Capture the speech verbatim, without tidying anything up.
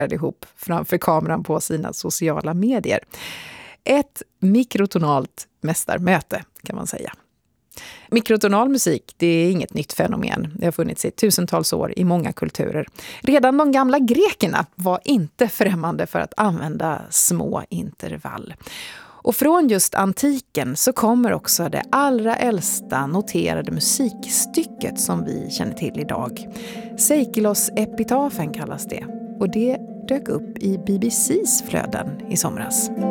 ihop framför kameran på sina sociala medier. Ett mikrotonalt mästarmöte kan man säga. Mikrotonal musik, det är inget nytt fenomen. Det har funnits i tusentals år i många kulturer. Redan de gamla grekerna var inte främmande för att använda små intervall. Och från just antiken så kommer också det allra äldsta noterade musikstycket som vi känner till idag. Seikilos-epitafen kallas det. Och det dök upp i B B C:s flöden i somras.